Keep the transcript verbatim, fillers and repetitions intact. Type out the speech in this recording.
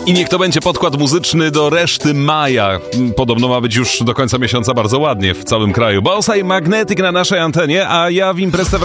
I niech to będzie podkład muzyczny do reszty maja. Podobno ma być już do końca miesiąca bardzo ładnie w całym kraju. Bossa i Magnetic na naszej antenie, a ja w imprezę